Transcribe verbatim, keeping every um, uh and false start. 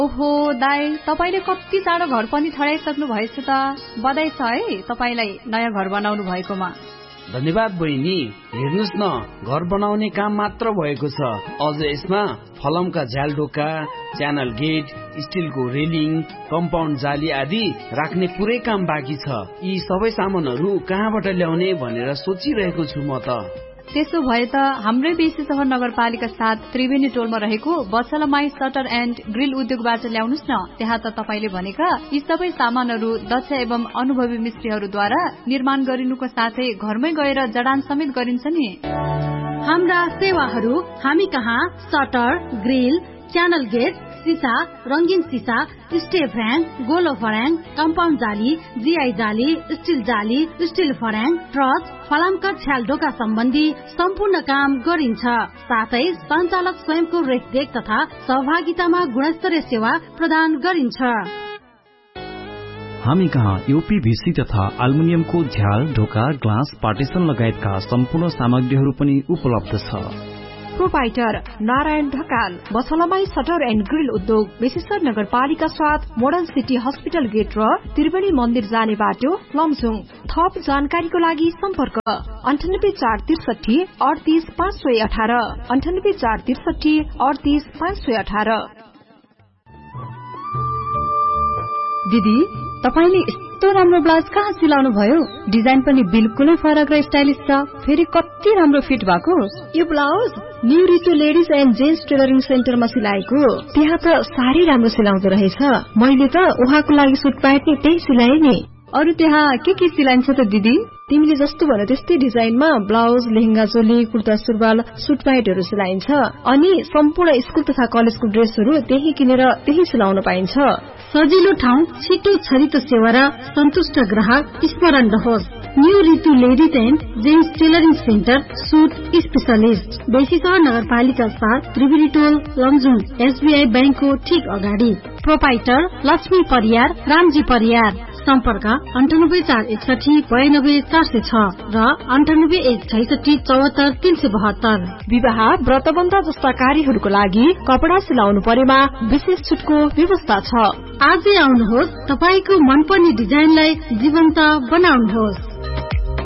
ओहो दाइ, तपाईले कति चाँडो घर पनि छडाइसक्नु भएछ त। बधाई छ है तपाईलाई नयाँ घर बनाउनु भएकोमा। धन्यवाद बहिनी। हेर्नुस् न, घर बनाउने काम मात्र भएको छ, अझ यसमा फलमका झ्यालढोका, च्यानल गेट, स्टिलको रेलिङ, कम्पाउन्ड जाली आदि राख्ने पुरै काम बाँकी छ। यी सबै सामानहरू कहाँबाट ल्याउने भनेर सोचिरहेको छु म त। त्यसो भए त हाम्रै बेसी सहर नगरपालिका साथ त्रिवेणी टोलमा रहेको बसलमाई सटर एन्ड ग्रिल उद्योगबाट ल्याउनुस् न। त्यहाँ त तपाईले भनेका यी सबै सामानहरू दक्ष एवं अनुभवी मिस्त्रीहरूद्वारा निर्माण गरिनुको साथै घरमै गएर जडान समेत गरिन्छ नि। हाम्रा सेवाहरू हामी कहाँ सटर, ग्रिल, च्यानल गेट, सिसा, रंगीन सिसा, स्टेप फ्र्याङ, गोलो फर्याङ, कम्पाउन्ड जाली, जीआई जाली, स्टिल जाली, स्टिल फर्याङ, ट्रस, फलामका छ्याल ढोका सम्बन्धी सम्पूर्ण काम गरिन्छ। साथै सञ्चालक स्वयंको रेखदेख तथा सहभागितामा गुणस्तरीय सेवा प्रदान गरिन्छ। हामी कहाँ यूपीभीसी तथा एल्युमिनियमको झ्याल ढोका, ग्लास, पार्टिसन लगायतका सम्पूर्ण सामग्रीहरू पनि उपलब्ध छ। Proprietor Narayan Dhakal, बसलमाई shutter and grill उद्योग, बेसीसर नगरपालिका साथ मोडर्न सिटी हस्पिटल गेट र त्रिवेणी मन्दिर जाने बाटो, लमजुङ। थप जानकारीको लागि सम्पर्क अन्ठानब्बे चार त्रिसठी अडतिस पाँच सय अठार अन्ठानब्बे चार त्रिसठी अडतिस पाँच सय अठार। दिदी, तपाईले यस्तो राम्रो ब्लाउज कहाँ सिलाउनु भयो? डिजाइन पनि बिल्कुलै फरक र स्टाइलिश छ, फेरि कति राम्रो फिट भएको। यो blouse new Ritu ladies and gents tailoring सेन्टरमा सिलाएको। त्यहाँ त साह्रै राम्रो सिलाउँदो रहेछ। मैले त उहाँको लागि सुट प्यान्ट नि त्यही सिलाए नि। अरु त्यहाँ के के सिलाइन्छ त दिदी? तिमीले जस्तो भन त्यस्तै डिजाइनमा ब्लाउज, लेहेंगा चोली, कुर्ता सुरुवाल, सुट प्यान्टहरू सिलाइन्छ। अनि सम्पूर्ण स्कुल तथा कलेजको ड्रेसहरू त्यही किनेर त्यही सिलाउन पाइन्छ। सजिलो ठाउँ, छिटो छरितो सेवा र सन्तुष्ट ग्राहक स्मरण रहोस्। New Ritu ladies and gents tailoring centre, suit specialist, Besisahar नगरपालिका साथ त्रिवेणी टोल, लमजुङ, एसबीआई बैंकको ठीक अगाडि। प्रोपाइटर लक्ष्मी परियार, रामजी परियार। सम्पर्क अन्ठानब्बे चार एकसाठी बयानब्बे चार सय छ र अन्ठानब्बे एक छैसठी चौहत्तर तीन सय बहत्तर। विवाह, व्रतबन्ध जस्ता कार्यहरूको लागि कपडा सिलाउनु परेमा विशेष छुटको व्यवस्था छ। आजै आउनुहोस्, तपाईको मनपर्ने डिजाइनलाई जीवन्त बनाउनुहोस्।